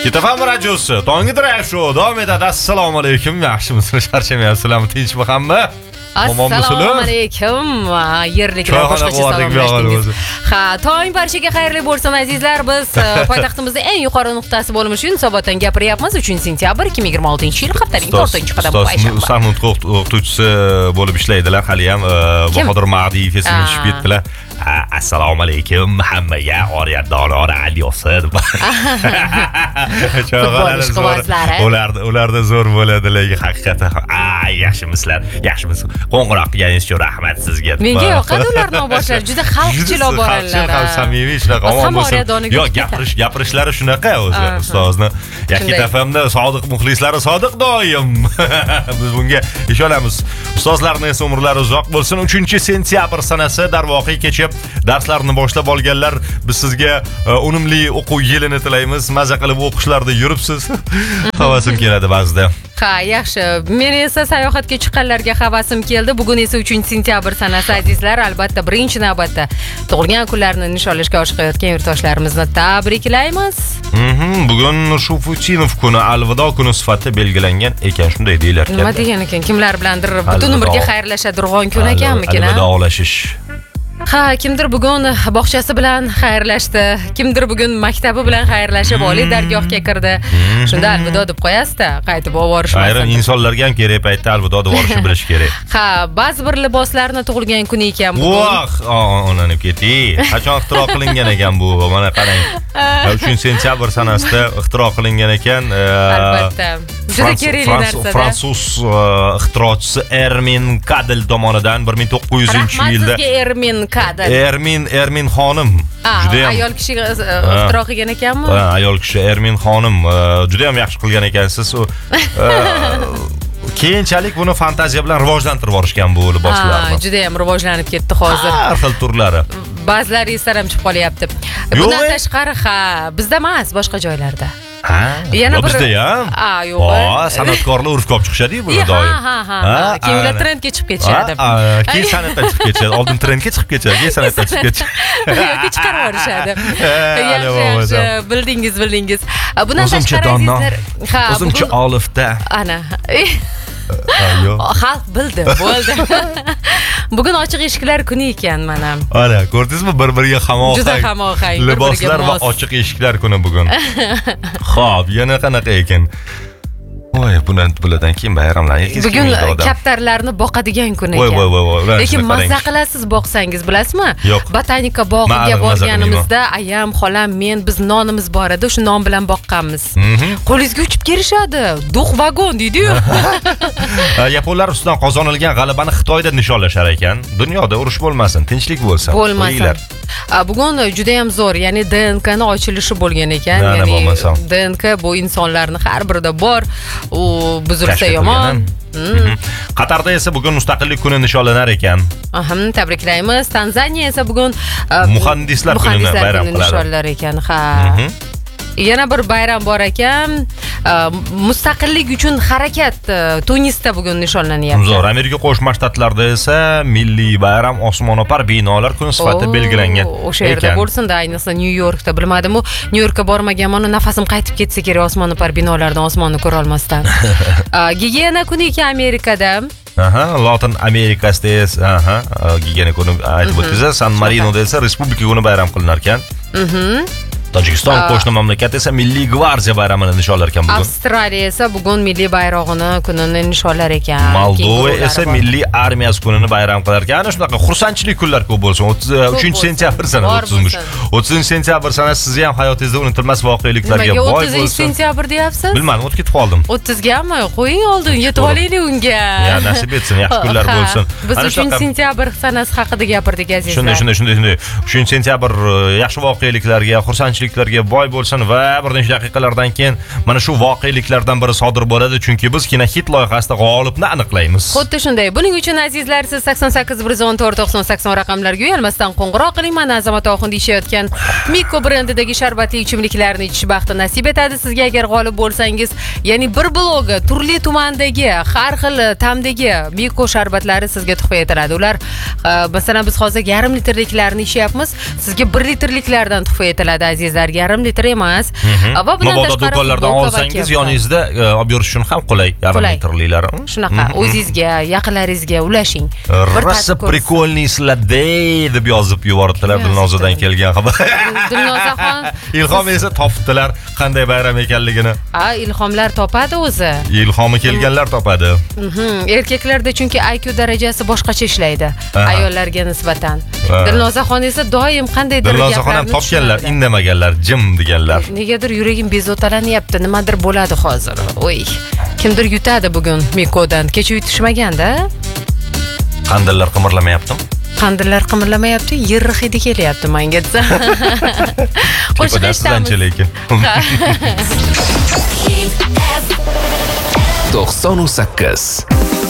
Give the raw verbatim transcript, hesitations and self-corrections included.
Kitafam radiosi Tongi Drive Show davom etadi. Assalomu alaykum. Yaxshimisizlar? Charchamayapsizlarmi? Tinchmi hamma? Assalomu alaykum. Yerliklar boshqacha salomlashdingiz. Ha, tong barchaga xayrli bo'lsin azizlar. Biz poytaxtimizda eng yuqori nuqtasi bo'lmish Yunusoboddan gapiryapmiz. uchinchi sentyabr ikki ming yigirma oltinchi yil haftaning to'rtinchi qadam payshanba. San'at o'qituvchisi bo'lib ishlaydilar. Hali ham Bahodir Ma'diyev esimga tushib ketdilar. Assalomu alaykum hammaga Oriyat Dono radiosi. Ularda ularda zo'r bo'ladi, lekin haqiqatan ay yaxshimisizlar? Yaxshimisiz? Qo'ng'iroq qilganingiz uchun rahmat sizga. Menga yoqadi ularning ovoshlar, juda xalqchil ovoralar. Xalq samimiy shunaqa omon bo'lsin. Yo'q, gapirish gapirishlari shunaqa o'zi ustozni. Yakit F M da sodiq muxlislari sodiq doim. Biz bunga ishonamiz. Ustozlarning esa umrlari uzoq bo'lsin. uchinchi sentyabr sanasi darvoqe kecha darslarni boshlab olganlar, biz sizga unumli o'quv yilini tilaymiz. Maza qilib o'qishlarda yuribsiz. Havasim keladi ba'zida. Ha, yaxshi. Men esa sayohatga chiqqanlarga havasim keldi. Bugun esa uchinchi sentyabr sanasi azizlar, albatta birinchi navbatda tug'ilgan kunlarini nishonlashga oshiqayotgan yurtdoshlarimizni tabriklaymiz. Mhm, bugun Shufutinov kuni, alvido kuni sifatida belgilangan ekan, shunday deylar ekan. Nima degan ekan? Kimlar bilandir butun umrga xayrlashadigan kun ekanmikin? Alvidolashish. Ha, kimdir bugun bog'chasi bilan xayrlashdi, kimdir bugun maktabi bilan xayrlashib oliy dargohga kirdi. Shunda alvido deb qo'yasizda, qaytib oborishmasin. Ayrim insonlarga ham kerak paytda alvido deb borishni bilish kerak. Ha, ba'zi bir liboslarni tug'ilgan kuni ekan bugun. Voh, onanib ketdi. Qachon ixtiro qilingan ekan bu? Mana qarang. uchinchi sentyabr sanasida ixtiro qilingan ekan. Albatta. Juda kerakli narsa. Fransuz ixtirochisi Ermin Kadel tomonidan bir ming to'qqiz yuzinchi yilda. Sizga Ermin Kadel. Ermin Ermin xonim. Juda ham ayol kishi ixtiro qilgan ekanmi? Ha, ayol kishi Ermin xonim juda ham yaxshi qilgan ekansiz. Keyinchalik buni fantaziya bilan rivojlantirib borishgan bu liboslarni. Juda ham rivojlanib ketdi hozir. Har xil turlari. Ba'zilari esa ham chiqib qolyapti. Bundan tashqari, ha, bizda emas, boshqa joylarda. Ha, yana bir bizda ham. Ha, yo'q. Ha, san'atkorlar urf ko'p chiqishadi bu doim. Ha, ha, ha. Keyin ular trendga chiqib ketishadi. Keyin san'atdan chiqib ketishadi. Oldin trendga chiqib ketishadi, keyin san'atdan chiqib ketishadi. Yo'q, chiqarib yuborishadi. Yaxshi, yaxshi. Bildingiz, bildingiz. Bundan tashqari azizlar, ha, o'zimcha olifda. Ana. Xalq bildi, bo'ldi. Bugun ochiq eshiklar kuni ekan mana. Ana, ko'rdingizmi? Bir-biriga hamohang. Juda hamohang. Liboslar va ochiq eshiklar kuni bugun. Xo'p, yana qanaqa ekan? Voy, bundan bulardan keyin bayramlar. Bugun kaptarlarni boqadigan kun ekan. Voy, voy, voy. Lekin mazza qilasiz boqsangiz, bilasizmi? Botanika bog'iga borganimizda ayam, xolam, men biz nonimiz bor edi, shu non bilan boqqanmiz. Qo'lingizga uchib kelishadi. Duh vagon deydi-yu. Yaponlar ustidan qozonilgan g'alabani Xitoyda nishonlashar ekan. Dunyoda urush bo'lmasin, tinchlik bo'lsin. Bo'lmasin. Bugun juda ham zo'r, ya'ni D N K ni ochilishi bo'lgan ekan. Ya'ni D N K bu insonlarning har birida bor. U buzilsa yomon. Qatarda esa bugun mustaqillik kuni nishonlanar ekan. Aha, tabriklaymiz. Tanzaniya esa bugun muhandislar kunini bayram qiladi. Nishonlar ekan. Ha. Yana bir bayram bor ekan. Mustaqillik uchun harakat Tunisda bugun nishonlanyapti. Zo'r, Amerika Qo'shma Shtatlarida esa milliy bayram osmono'par binolar kuni sifatida belgilangan. O'sha yerda bo'lsin-da, ayniqsa Nyu-Yorkda, bilmadim-u, Nyu-Yorkka bormaganman, nafasim qaytib ketsa kerak osmono'par binolardan osmonni ko'ra olmasdan. Gigiyena kuni ekan Amerikada. Aha, Latin Amerikasida esa, aha, gigiyena kuni aytib o'tdingiz. San Marinoda esa respublika kuni bayram qilinar ekan. Mhm. Tojikiston qo'shni mamlakat esa Milliy gvardiya bayramini nishonlar ekan bugun. Avstraliya esa bugun milliy bayrog'ini kunini nishonlar ekan. Moldova esa milliy armiyasi kunini bayram qilar ekan. Ana shunaqa xursandchilik kunlar ko'p bo'lsin. uchinchi sentyabr sanasi o'ttizinchi. o'ttizinchi sentyabr sanasi sizni ham hayotingizda unutilmas voqealiklarga boy bo'lsin. o'ttizinchi sentyabr deyapsiz? Bilmadim, o'tib ketib qoldim. o'ttizgami? Qo'ying oldin, yetib olaylik unga. Ya nasib etsin, yaxshi kunlar bo'lsin. Biz uchinchi sentyabr sanasi haqida gapirdik azizlar. Shunday, shunday, shunday. uchinchi sentyabr yaxshi voqealiklarga, xursandchilik boy bo'lsin va bir necha daqiqalardan keyin mana shu voqealiklardan biri sodir bo'ladi, chunki biz kino hit loyihasida g'olibni aniqlaymiz. Xuddi shunday. Buning uchun azizlar, siz sakson sakkiz bir yuz o'n to'rt to'qson sakson raqamlarga uyalmasdan qo'ng'iroq qiling. Mana Azamat Oxundi ishlayotgan Miko brendidagi sharbatli ichimliklarni ichish baxti nasib etadi sizga agar g'olib bo'lsangiz. Ya'ni bir blogi turli tumandagi, har xil tamdagi Miko sharbatlari sizga tuhfa etiladi. Ular masalan biz hozir yarim litrliklarni ishyapmiz, sizga bir litrliklardan tuhfa etiladi aziz. litr, yarim litr emas. Va bundan Mabodo tashqari do'konlardan futbolka va olsangiz, kepka. yoningizda e, olib yurish uchun ham qulay, yarim Qulay. litrlilar. Shunaqa, o'zingizga, yaqinlaringizga ulashing. Rosa prikolniysizlar-da deb yozib yuboribdilar Dilnozadan kelgan xabar. Dilnozaxon Ilhom esa topibdilar qanday bayram ekanligini. Ha, ilhomlar topadi o'zi. Ilhomi kelganlar topadi. Mhm. Erkaklarda chunki I Q darajasi boshqacha ishlaydi ayollarga nisbatan. Dilnozaxon esa doim qandaydir Dilnozaxon ham topganlar, indamaganlar, jim deganlar. Negadir yuragim bezovtalanyapti, nimadir bo'ladi hozir. Oy. Kimdir yutadi bugun Mikodan. Kecha yutishmaganda. Qandillar qimirlamayaptimi? Qandillar qimirlamayapti, yerri hidi kelyapti menga desa. Qo'shiq eshitamiz. lekin. to'qson sakkiz